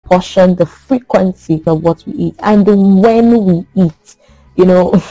portion, the frequency of what we eat, and when we eat. You know,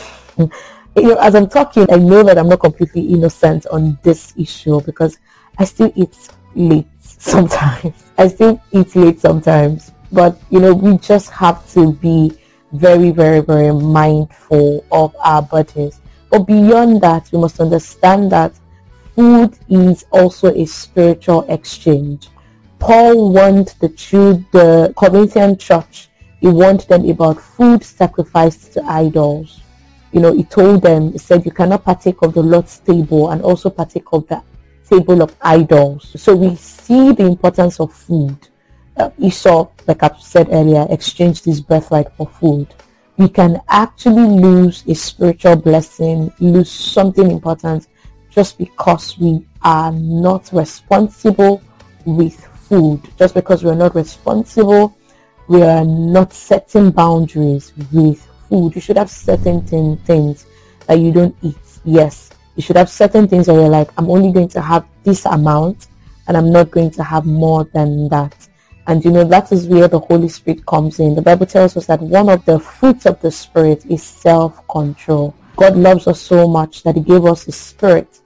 as I'm talking, I know that I'm not completely innocent on this issue, because I still eat late sometimes. I still eat late sometimes. But, we just have to be very, very, very mindful of our bodies. But beyond that, we must understand that food is also a spiritual exchange. Paul warned the Corinthian church, he warned them about food sacrificed to idols. He told them, he said, you cannot partake of the Lord's table and also partake of the table of idols. So we see the importance of food. Esau, like I've said earlier, exchanged his birthright for food. We can actually lose a spiritual blessing, lose something important, just because we are not responsible with food. Just because we're not responsible, we are not setting boundaries with food. You should have certain things that you don't eat. Yes, you should have certain things that you're like, I'm only going to have this amount and I'm not going to have more than that. And that is where the Holy Spirit comes in. The Bible tells us that one of the fruits of the Spirit is self-control. God loves us so much that he gave us his Spirit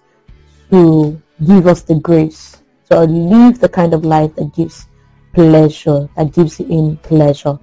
to give us the grace to live the kind of life that gives pleasure, that gives him pleasure.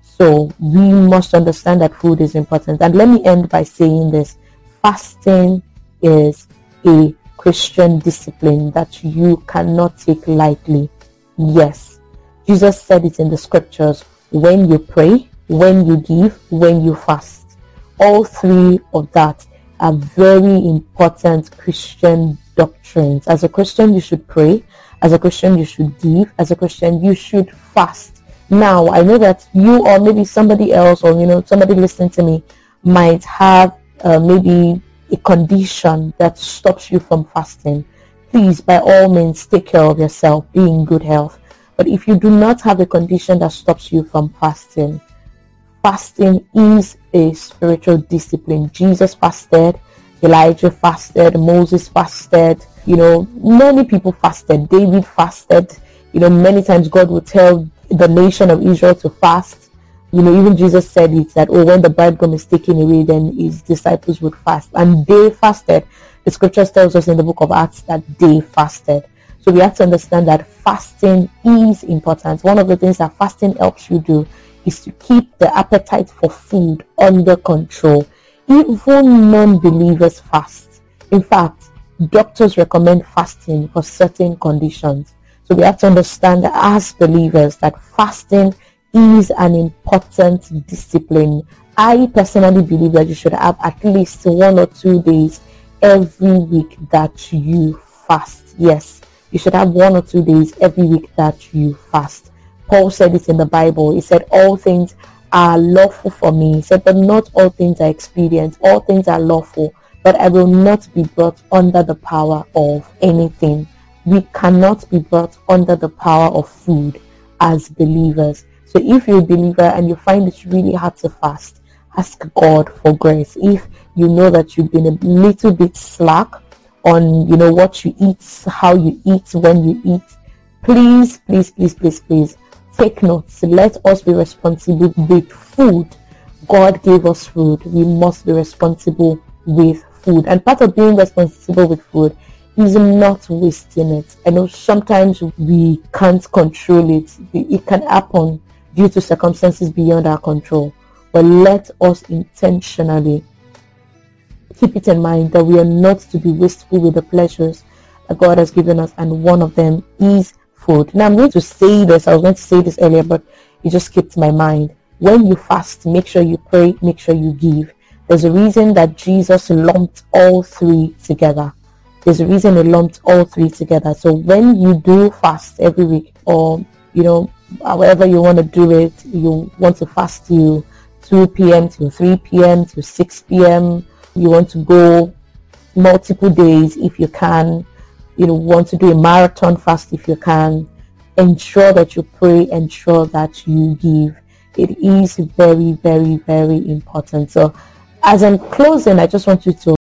So we must understand that food is important. And let me end by saying this. Fasting is a Christian discipline that you cannot take lightly. Yes, Jesus said it in the scriptures. When you pray, when you give, when you fast. All three of that are very important Christian doctrines. As a Christian, you should pray. As a Christian, you should give. As a Christian, you should fast. Now, I know that you or maybe somebody else or, somebody listening to me might have maybe a condition that stops you from fasting. Please, by all means, take care of yourself. Be in good health. But if you do not have a condition that stops you from fasting, fasting is a spiritual discipline. Jesus fasted, Elijah fasted, Moses fasted, many people fasted, David fasted, many times God would tell the nation of Israel to fast. Even Jesus said it, that, when the bridegroom is taken away, then his disciples would fast. And they fasted. The scriptures tells us in the book of Acts that they fasted. So we have to understand that fasting is important. One of the things that fasting helps you do is to keep the appetite for food under control. Even non-believers fast. In fact, doctors recommend fasting for certain conditions. So we have to understand that as believers that fasting is an important discipline. I personally believe that you should have at least 1 or 2 days every week that you fast. Yes, you should have 1 or 2 days every week that you fast. Paul said it in the Bible. He said, all things are lawful for me. He said, but not all things are expedient. All things are lawful, but I will not be brought under the power of anything. We cannot be brought under the power of food as believers. So if you're a believer and you find it really hard to fast, ask God for grace. If you know that you've been a little bit slack on, what you eat, how you eat, when you eat, please take notes. Let us be responsible with food. God gave us food. We must be responsible with food. And part of being responsible with food is not wasting it. I know sometimes we can't control it. It can happen due to circumstances beyond our control. But let us intentionally keep it in mind that we are not to be wasteful with the pleasures that God has given us, and one of them is food. Now I'm going to say this. I was going to say this earlier, but it just skipped my mind. When you fast, make sure you pray, make sure you give. There's a reason that Jesus lumped all three together. There's a reason he lumped all three together. So when you do fast every week, or however you want to do it, you want to fast till 2 p.m. till 3 p.m. till 6 p.m. You want to go multiple days if you can. Want to do a marathon fast if you can. Ensure that you pray. Ensure that you give. It is very, very, very important. So as I'm closing, I just want you to